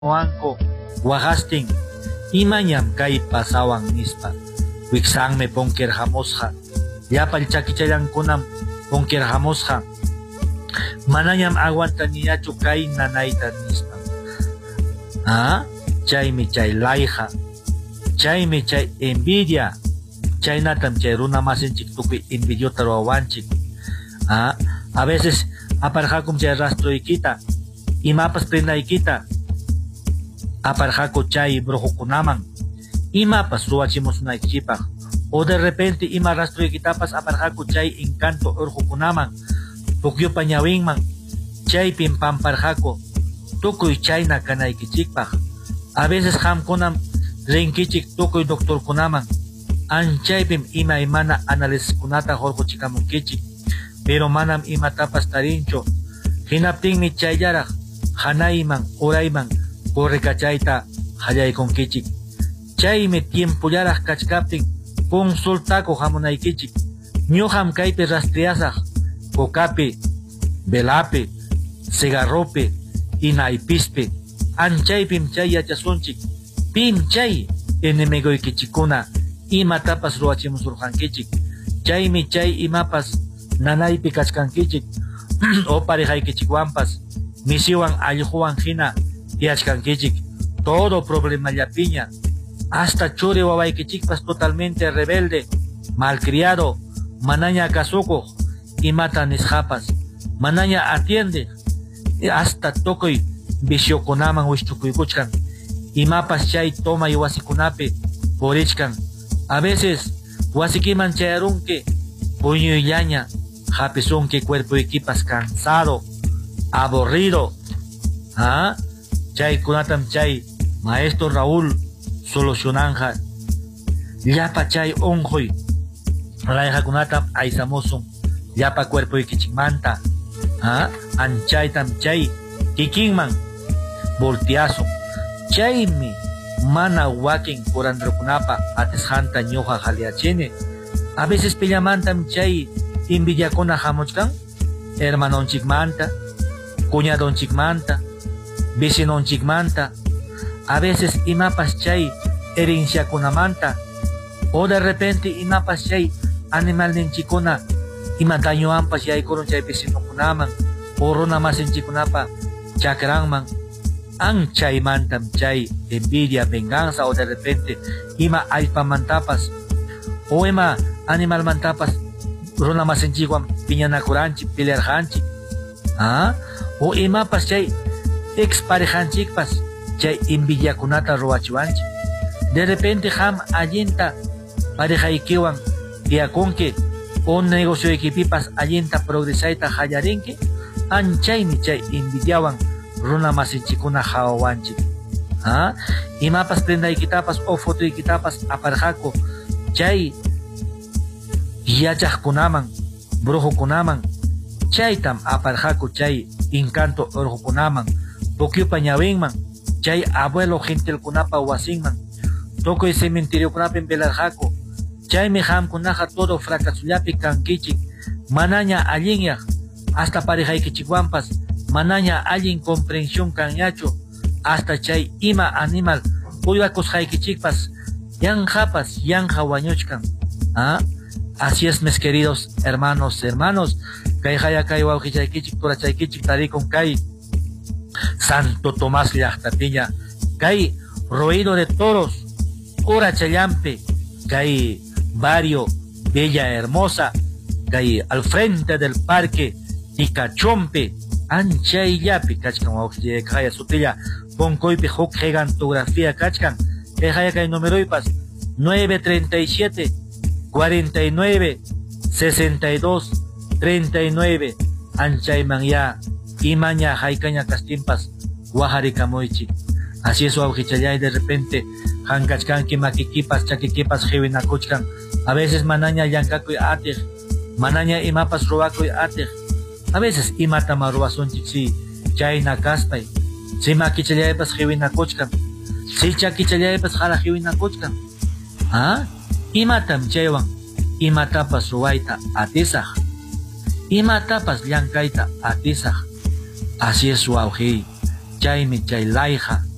Juanco, Guajastin, Imañam kay pasawan nispa. Wiksanme ponkerjamosja. Yapal chakichayankunam ponkerjamosja. Manañam aguantaniyachu kay nanayta nispa. Chaymi chay layja. Chaymi chay envidia. Chaynatam chay runa masinchik tukuy envidiota ruwawanchik. A veces aparjakum chay rastroykita. Imapas prendaykita. Aparjaco chay brujukunaman. Imapas ruwachimusunaykipaj. O de repente ima rastroykitapas aparjaco chay encanto urjukunaman. Pukyupa ñawinman. Chaypin pamparjaco. Tukuy chayna kanaykichikpaj. A veces hamkunam rinkichik tukuy doctorkunaman. Anchaypim imaymana análisiskunata jorquchikamunkichik. Pero manam imatapas tarincho. Hinaptinmi chayllaraj hanayman urayman correcachayta hallaykunkichik. Chaymi tiempullaraj kachkaptin consultaco hamunaykichik. Ñuqam kaypi rastreasaj cocapi, velapi, cigarropi, inaypispi. Anchaypim chay yachasunchik. Pim chay enemiguykichikuna imatapas ruwachimusurqankichik. Chaymi chay imapas nanaypi kachkankichik. O parejaykichikwanpas misiwan allquwan hina yachkankichik. Todo problema llapiña. Hasta churi wawaykichikpas totalmente rebelde, malcriado, manaña kasukuq, imata nisqapas, manaña atiende, hasta tukuy viciokunaman wischukuykuchkan. Imapas chay toma y wasikunapi purichkan. A veces wasikiman chayarunki puñuyllaña, hapisunki cuerpuykipas cansado, aburrido. Chay kunatam chay maestro Raúl solucionanja. Llapa chay onjoy layjakunatam aysamusun llapa cuerpuykichikmanta. Anchaytam chay kikinman volteasun. Chaymi mana wakin kurandrukunapa atisjanta ñuqa haliachini. A veces pillamantam chay envidiakuna hamuchkan hermanonchikmanta, cuñadonchikmanta, vecinonchikmanta. A veces imapas chay herenciakunamanta. O de repente imapas chay animalninchikuna ima dañoanpas yaykurun chay vecinokunaman o runa masinchikunapa chakranman. Chaymantam chay envidia, venganza o de repente ima allpamantapas o ima animalmantapas runa masinchikwan piñanakuranchik, pelearjanchik. O imapas chay exparejanchikpas chay envidiakunata ruwachiwanchik. De repente ham allinta parejaykiwan tiyakunki o negocioykipipas allinta progresayta hallarinki. Anchaymi chay envidiawan runa masinchikuna hawawanchik. Imapas prendaykitapas o fotoykitapas aparjaco chay yachaqkunaman, brujukunaman. Chaytam aparjaco chay encanto urjukunaman, pukyupa ñawinman, chay abuelo gentilkunapa wasinman, tukuy cementeriokunapin velarjaco. Chaymi hamkunaqa todo fracasullapi kankichik. Manaña allinyaq, hasta parejaykichikwanpas manaña allin comprensión kanyachu. Hasta chay ima animal uywakusqaykichikpas yanqapas yanqa wañuchkan. Así es, mis queridos hermanos, kay haya kay wawqichaykichik turachaykichik tarikun kay Santo Tomás llaqtapiña, kay Ruido de Toros, Urachayampi, kay barrio Bella Hermosa, kay al frente del parque Ticachompe. Anchayllapi kachkan wawqichay kaya sutilla ponkoypi huk gigantografía kachkan. Kay haya kay numeroypas 937 49 62 39. Anchayman ya imaña haykaña kastimpas wajarikamoychik. Así es wawqichay, de repente hankachkanki makikipas chakikipas hiwinakuchkan. A veces manaña yankakuy atij, manaña imapas ruwakuy atij. A veces imata maruwasunchik si chayna kaspay, si makichallaypas hiwinakuchkan, si chakichallaypas hala hiwinakuchkan. Imatam chaywan imatapas ruwayta atisaj, imatapas llankayta atisaj. Así es wawqi, chaymi chay layja